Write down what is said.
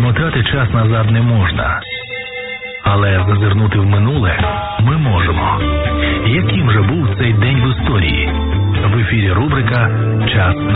Відмотати час назад не можна. Але зазирнути в минуле ми можемо. Яким же був цей день в історії? В ефірі рубрика «Час